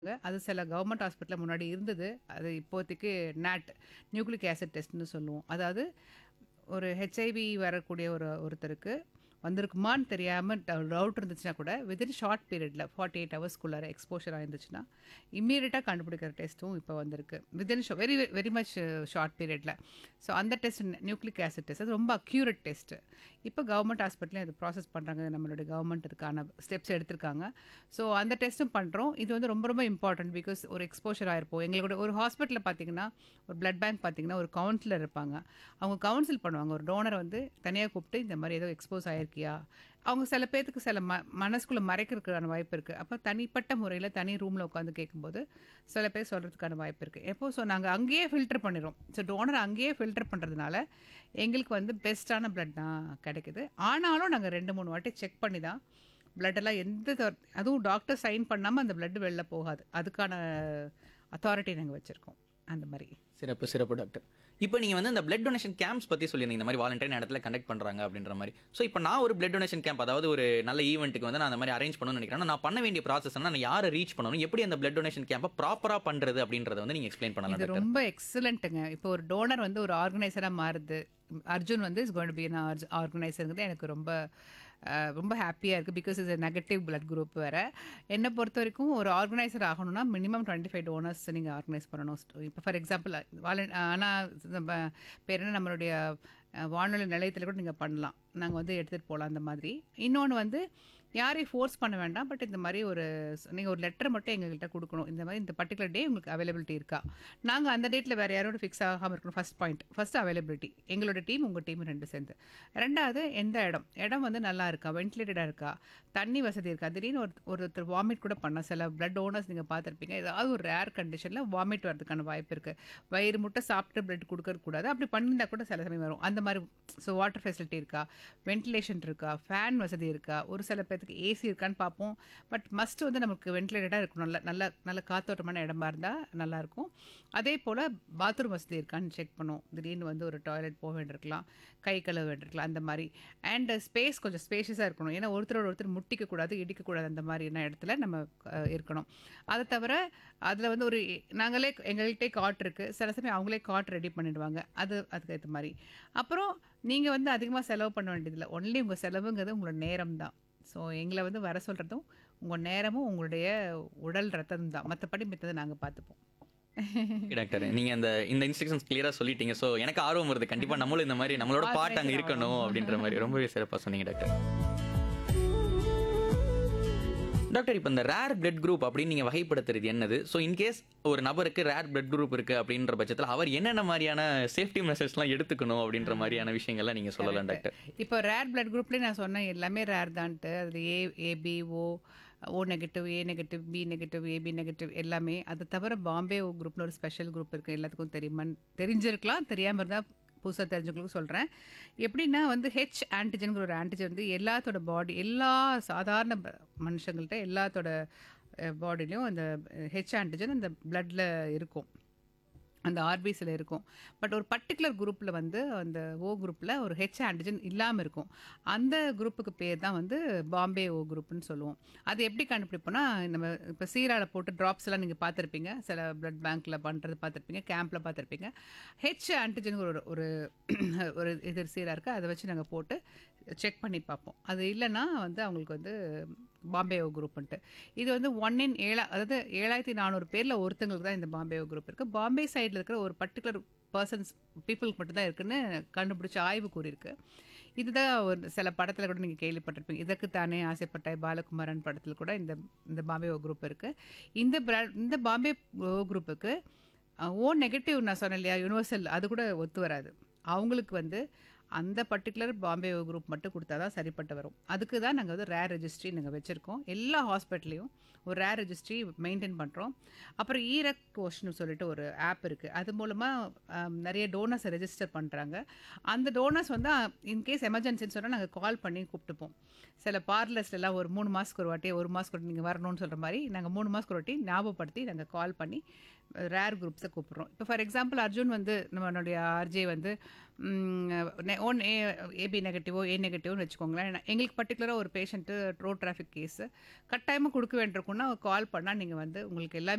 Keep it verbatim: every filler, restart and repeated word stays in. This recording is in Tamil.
அது சில கவர்மெண்ட் ஹாஸ்பிட்டல்ல முன்னாடி இருந்தது. அது இப்போதைக்கு நேட் நியூக்ளிக் ஆசிட் டெஸ்ட்ன்னு சொல்லுவோம். அதாவது ஒரு ஹெச்ஐவி வரக்கூடிய ஒரு ஒருத்தருக்கு வந்திருக்குமான்னு தெரியாம ட டவுட் இருந்துச்சுன்னா கூட வித்தின் ஷார்ட் பீரியட்ல நாற்பத்தி எட்டு ஹவர்ஸ்க்குள்ளார எக்ஸ்போஷர் ஆயிருந்துச்சுன்னா, இம்மீடியட்டா கண்டுபிடிக்கிற டெஸ்ட்டும் இப்போ வந்திருக்கு. Within show very very much short பீரியட்ல. ஸோ அந்த டெஸ்ட் நியூக்ளிக் ஆசிட் டெஸ்ட் அது ரொம்ப அக்யூரேட் டெஸ்ட். இப்போ கவர்மெண்ட் ஹாஸ்பிட்டல்ல இது ப்ராசஸ் பண்றாங்க. நம்மளுடைய கவர்மெண்ட் இதுக்கான ஸ்டெப்ஸ் எடுத்திருக்காங்க. ஸோ அந்த டெஸ்ட்டும் பண்றோம். இது வந்து ரொம்ப ரொம்ப இம்பார்ட்டன்ட். பிகாஸ் ஒரு எக்ஸ்போஷர் ஆயிருப்போம். எங்களோட ஒரு ஹாஸ்பிட்டல்ல பார்த்தீங்கன்னா, ஒரு பிளட் பேங்க் பார்த்தீங்கன்னா, ஒரு கவுன்சிலர் இருப்பாங்க. அவங்க கவுன்சில் பண்ணுவாங்க. ஒரு டோனர வந்து தனியா கூப்பிட்டு இந்த மாரி ஏதோ எக்ஸ்போஸ் ஆயிருக்கியா? அவங்க சில பேத்துக்கு சில ம மனசுக்குள்ள மறைக்கிறதுக்கான வாய்ப்பு இருக்கு. அப்ப தனிப்பட்ட முறையில தனி ரூம்ல உட்காந்து கேட்கும்போது, சில பேர் சொல்றதுக்கான வாய்ப்பு இருக்கு. எப்போ ஸோ நாங்க அங்கேயே ஃபில்டர் பண்ணிடுறோம். ஸோ டோனர் அங்கேயே ஃபில்டர் பண்றதுனால, எங்களுக்கு வந்து பெஸ்ட்டான பிளட் தான் கிடைக்குது. ஆனாலும் நாங்க ரெண்டு, மூணு வாட்டி செக் பண்ணி தான் பிளட் எல்லாம் எந்த த அதுவும் டாக்டர் சைன் பண்ணாம அந்த பிளட் வெளில போகாது. அதுக்கான அத்தாரிட்டி நாங்க வச்சிருக்கோம். அந்த மாரி. சிறப்பு, சிறப்பு டாக்டர். இப்ப நீங்க வந்து இந்த பிளட் டொனேஷன் கேம்ப்ஸ் பத்தி சொல்லியிருந்தீங்க. இந்த மாரி வாலண்டரி இடத்துல கண்டக்ட் பண்றாங்க அப்படின்ற மாரி. சோ இப்ப நான் ஒரு பிளட் டொனேஷன் கேம்ப், அதாவது ஒரு நல்ல ஈவென்ட்க்கு வந்து நான் அந்த மாரி அரேஞ்ச் பண்ணணும்னு நினைக்கிறேன். நான் பண்ண வேண்டிய ப்ராசஸ் என்ன? நான் யாரை ரீச் பண்ணணும்? எப்படி அந்த பிளட் டொனேஷன் கேம்ப ப்ராப்பரா பண்றது அப்படின்றத வந்து நீங்க எக்ஸ்பிளைன் பண்ணலாம் இது டாக்டர். ரொம்ப எக்ஸலண்ட்டுங்க. இப்போ ஒரு டோனர் வந்து ஒரு ஆர்கனைசரா மாறுது. அர்ஜுன் வந்து is going to be an org ஆர்கனைசர்ங்கிறது எனக்கு ரொம்ப அ ரொம்ப ஹேப்பியா இருக்கு. Because is a negative blood group வேற. என்ன பொறுத்தவரைக்கும் ஒரு ஆர்கனைசர் ஆகணும்னா மினிமம் இருபத்தி ஐந்து டோனர்ஸ் நீங்க ஆர்கனைஸ் பண்ணணும். இப்போ ஃபார் எக்ஸாம்பிள் வாலன் ஆனா நம்ம பேர் என்ன நம்மளுடைய அ வானொலி நிலையத்தில கூட நீங்க பண்ணலாம். நாங்க வந்து எடுத்துட்டு போலாம் அந்த மாதிரி. இன்னொன்னு வந்து யாரையும் ஃபோர்ஸ் பண்ண வேண்டாம். பட் இந்த மாரி ஒரு நீங்க ஒரு லெட்டர் மட்டும் எங்ககிட்ட குடுக்கணும். இந்த மாரி இந்த பர்ட்டிகுலர் டே உங்களுக்கு அவைலபிலிட்டி இருக்கா? நாங்க அந்த டேட்ல வேற யாரோட ஃபிக்ஸ் ஆகாம இருக்கணும். First point. First availability. எங்களோட டீம், உங்க டீம் ரெண்டு சேர்ந்து. ரெண்டாவது எந்த இடம்? இடம் வந்து நல்லா இருக்கா? வென்டிலேட்டடா இருக்கா? தண்ணி வசதி இருக்கா? திடீர்னு ஒரு ஒருத்தர் வாமிட் கூட பண்ணலாம். சில பிளட் டோனர்ஸ் நீங்க பார்த்துருப்பீங்க. ஏதாவது ஒரு ரேர் கண்டிஷன்ல வாமிட் வரதுக்கான வாய்ப்பு இருக்கு. வயிறு முட்டை சாப்பிட்டு பிளட் குடுக்கறது கூடாது. அப்படி பண்ணியிருந்தா கூட சில சமயம் வரும். அந்த மாரி ஸோ வாட்டர் ஃபெசிலிட்டி இருக்கா? வென்டிலேஷன் இருக்கா? ஃபேன் வசதி இருக்கா? ஒரு சில பேத்துக்கு ஏசி இருக்கான்னு பார்ப்போம். பட் மஸ்ட் வந்து நமக்கு வென்டிலேட்டடா இருக்கணும். நல்ல நல்ல நல்ல காத்தோட்டமான இடமா இருந்தா நல்லாயிருக்கும். அதே போல பாத்ரூம் வசதி இருக்கான்னு செக் பண்ணுவோம். திடீர்னு வந்து ஒரு டாய்லெட் போக வேண்டியிருக்கலாம். கை கழுவ வேண்டியிருக்கலாம். அந்த மாரி. அண்ட் ஸ்பேஸ் கொஞ்சம் ஸ்பேஷியஸா இருக்கணும். ஏன்னா ஒருத்தரோட ஒருத்தர் முட்டிக்கக்கூடாது, இடிக்கக்கூடாது. அந்த மாதிரியான இடத்துல நம்ம அ இருக்கணும். அதை தவிர அதில் வந்து ஒரு நாங்களே எங்கள்கிட்டே காட் இருக்கு. சில சமயம் அவங்களே காட் ரெடி பண்ணிடுவாங்க. அது அதுக்கு ஏற்ற மாரி. அப்புறம் நீங்க வந்து அதிகமா செலவு பண்ண வேண்டியதில்ல. ஒன்லி உங்க செலவுங்கிறது உங்களோட நேரம் தான். ஸோ எங்கள வந்து வர சொல்றதும் உங்க நேரமும் உங்களுடைய உடல் ரத்தம் தான். மத்தபடி மித்தத நாங்க பார்த்துப்போம். Okay doctor. நீங்க அந்த இந்த இன்ஸ்ட்ரக்ஷன்ஸ் கிளியரா சொல்லிட்டீங்க. சோ எனக்கு ஆர்வம் வருது. கண்டிப்பா நம்மளும் இந்த மாரி நம்மளோட பார்ட் அங்க ஆர்கனைசர் இருக்கணும் ஆகணும். அப்படின்ற மாரி ரொம்பவே சிறப்பா சொன்னீங்க டாக்டர். டாக்டர், இப்ப இந்த ரேர் பிளட் குரூப் அப்படின்னு நீங்க வகைப்படுத்துறது என்னது? சோ இன் கேஸ் ஒரு நபருக்கு ரேர் பிளட் குரூப் இருக்கு அப்படின்ற பட்சத்துல அவர் என்னென்ன மாதிரியான சேஃப்டி மெஷர்ஸ்லாம் எடுத்துக்கணும் அப்படின்ற மாதிரியான விஷயங்கள்லாம் நீங்க சொல்லலாம் கரெக்ட். டாக்டர். இப்போ ரேர் பிளட் குரூப்லேயே நான் சொன்னேன் எல்லாமே ரேர் தான்ட்டு. அதில் A AB O O negative, A negative, B negative, AB negative எல்லாமே. அது தவிர பாம்பே ஓ குரூப்னு ஒரு ஸ்பெஷல் குரூப் இருக்குது. எல்லாத்துக்கும் தெரியுமான்னு தெரிஞ்சிருக்கலாம். தெரியாமல் இருந்தால் புதுசாக தெரிஞ்சவங்களுக்கு சொல்கிறேன். எப்படின்னா வந்து ஹெச் ஆன்டிஜன்கிற ஒரு ஆன்டிஜன் வந்து எல்லாத்தோட பாடி எல்லா சாதாரண ப- மனுஷங்கள்ட்ட எல்லாத்தோட பாடிலையும் அந்த ஹெச் ஆன்டிஜன் அந்த பிளட்ல இருக்கும். அந்த ஆர்பிசியில் இருக்கும். பட் ஒரு பர்டிகுலர் குரூப்பில் வந்து அந்த ஓ குரூப்பில் ஒரு ஹெச் ஆன்டிஜன் இல்லாமல் இருக்கும். அந்த குரூப்புக்கு பேர் தான் வந்து பாம்பே ஓ குரூப்னு சொல்லுவோம். அது எப்படி கண்டுபிடிப்போம்னா நம்ம இப்போ சீரால போட்டு ட்ராப்ஸ் எல்லாம் நீங்கள் பார்த்துருப்பீங்க. சில பிளட் பேங்க்கில் பண்ணுறது பார்த்துருப்பீங்க. கேம்பில் பார்த்துருப்பீங்க. ஹெச் ஆன்டிஜன் ஒரு ஒரு ஒரு இது சீராக இருக்குது. அதை வச்சு நாங்கள் போட்டு செக் பண்ணி பார்ப்போம். அது இல்லைன்னா வந்து அவங்களுக்கு வந்து பாம்பே ஓ குரூப்ன்ட்டு. இது வந்து ஒன் இன் ஏழா அதாவது ஏழாயிரத்தி நானூறு பேரில் ஒருத்தங்களுக்கு தான் இந்த பாம்பே ஓ குரூப் இருக்குது. பாம்பே சைடில் இருக்கிற ஒரு பர்டிகுலர் பர்சன்ஸ் பீப்புளுக்கு மட்டும்தான் இருக்குன்னு கண்டுபிடிச்ச ஆய்வு கூறியிருக்கு. இதுதான் ஒரு சில படத்தில் கூட நீங்கள் கேள்விப்பட்டிருப்பீங்க. இதற்கு தானே ஆசைப்பட்டாய் பாலகுமாரன் படத்தில் கூட இந்த இந்த பாம்பே ஓ குரூப் இருக்குது. இந்த பிர- இந்த பாம்பே ஓ குரூப்புக்கு ஓ நெகட்டிவ் நான் சொன்னேன் இல்லையா, யூனிவர்சல் அது கூட ஒத்து வராது. அவங்களுக்கு வந்து அந்த பர்டிகுலர் பாம்பே ஓ குரூப் மட்டும் கொடுத்தா தான் சரிப்பட்டு வரும். அதுக்கு தான் நாங்கள் வந்து ரேர் ரெஜிஸ்ட்ரி நாங்கள் வச்சுருக்கோம். எல்லா ஹாஸ்பிட்டல்லையும் ஒரு ரேர் ரெஜிஸ்ட்ரி மெயின்டைன் பண்ணுறோம். அப்புறம் ஈரக் கோஷ்னு சொல்லிட்டு ஒரு ஆப் இருக்குது. அது மூலமாக நிறைய டோனர்ஸ் ரெஜிஸ்டர் பண்ணுறாங்க. அந்த டோனர்ஸ் வந்து இன்கேஸ் எமர்ஜென்சின்னு சொன்னால் நாங்கள் கால் பண்ணி கூப்பிட்டுப்போம். சில பார்லர்ஸ்லாம் ஒரு மூணு மாதத்துக்கு ஒரு வாட்டி ஒரு மாதத்துக்கு ஒரு நீங்கள் வரணும்னு சொல்கிற மாதிரி நாங்கள் மூணு மாதத்துக்கு ஒரு வாட்டி ஞாபகப்படுத்தி நாங்கள் கால் பண்ணி ரேர் குரூப்ஸை கூப்பிட்றோம். இப்போ ஃபார் எக்ஸாம்பிள் அர்ஜுன் வந்து நம்மளுடைய ஆர்ஜே வந்து ஓன் ஏ ஏபி நெகட்டிவோ ஏ நெகட்டிவ்னு வச்சுக்கோங்களேன். எங்களுக்கு பர்டிகுலராக ஒரு பேஷண்ட்டு ரோட் டிராஃபிக் கேஸு கட்டாயமாக கொடுக்க வேண்டியிருக்குன்னா கால் பண்ணால் நீங்கள் வந்து உங்களுக்கு எல்லாமே